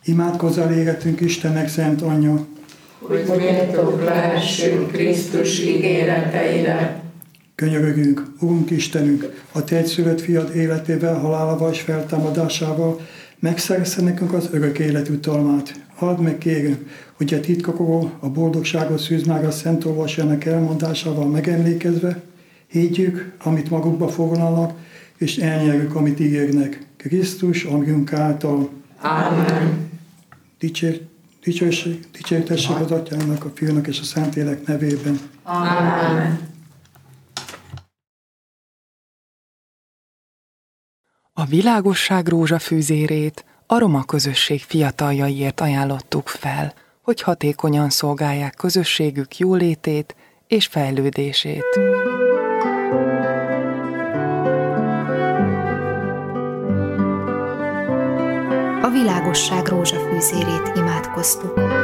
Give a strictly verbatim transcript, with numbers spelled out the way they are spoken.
Imádkozzál égetünk Istennek szent anyja, hogy méltók lehessünk Krisztus ígéreteire. Könyörögünk, Urunk Istenünk, a Te egyszülött fiad életével, halálával és feltámadásával megszerezze nekünk az örök élet utalmát. Add meg, kérem, hogy a titkokról a boldogságot szűz meg a Szent Olvasójának elmondásával megemlékezve, higgyük, amit magukba foglalnak, és elnyerjük, amit ígérnek. Krisztus, Urunk által. Amen. Dicsér, dicsőség, dicsértesség az Atyának, a Fiúnak és a Szentlélek nevében. Amen. A világosság rózsafűzérét a roma közösség fiataljaiért ajánlottuk fel, hogy hatékonyan szolgálják közösségük jólétét és fejlődését. A világosság rózsafűzérét imádkoztuk.